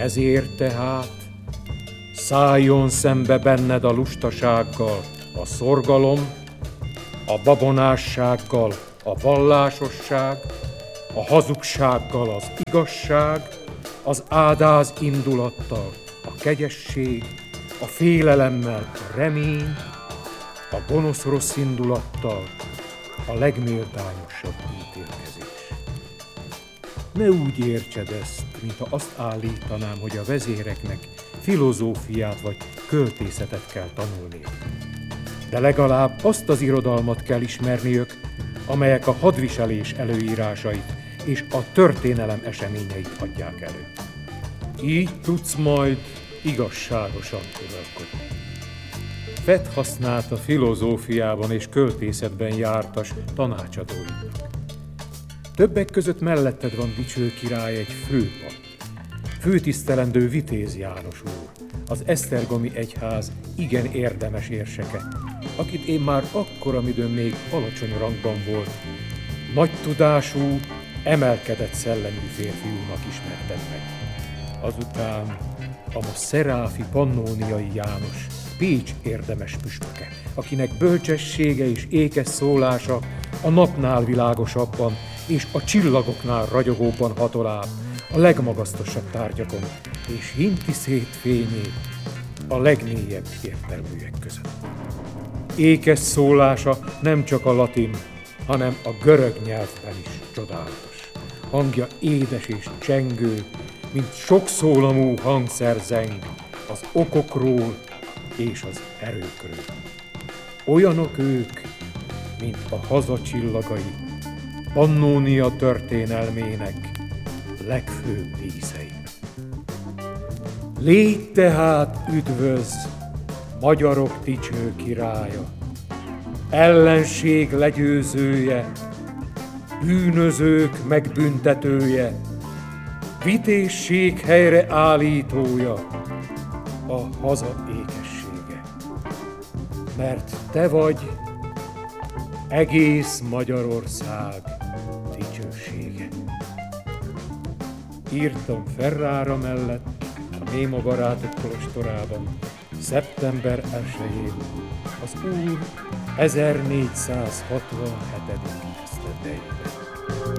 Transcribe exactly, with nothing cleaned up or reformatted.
Ezért tehát szálljon szembe benned a lustasággal a szorgalom, a babonássággal a vallásosság, a hazugsággal az igazság, az ádáz indulattal a kegyesség, a félelemmel a remény, a gonosz rossz indulattal a legméltányosabb ítélkezés. Ne úgy értsed ezt, mintha azt állítanám, hogy a vezéreknek filozófiát vagy költészetet kell tanulniuk. De legalább azt az irodalmat kell ismerniük, amelyek a hadviselés előírásait és a történelem eseményeit adják elő. Így tudsz majd igazságosan uralkodni. Vedd hasznát a filozófiában és költészetben jártas tanácsadóinak. Többek között melletted van dicső király egy főpap, főtisztelendő Vitéz János úr, az esztergomi egyház igen érdemes érseke, akit én már akkor, amidőn még alacsony rangban volt, nagy tudású, emelkedett szellemű férfiúnak ismerted meg. Azután a ma Szeráfi Pannóniai János, Pécs érdemes püspöke, akinek bölcsessége és ékes szólása a napnál világosabban és a csillagoknál ragyogóbban hatol át a legmagasztosabb tárgyakon, és hinti szét fényét a legmélyebb értelműek között. Ékes szólása nem csak a latin, hanem a görög nyelvben is csodálatos. Hangja édes és csengő, mint sokszólamú hangszer zeng az okokról és az erőkről. Olyanok ők, mint a haza csillagai, Pannónia történelmének legfőbb díszei. Légy tehát üdvöz, magyarok dicső királya, ellenség legyőzője, bűnözők megbüntetője, vitézség helyre állítója, a haza ékessége. Mert te vagy egész Magyarország dicsősége. Írtam Ferrara mellett a Néma Barátok kolostorában szeptember elsején az Úr ezernégyszázhatvanhetedik esztendejében.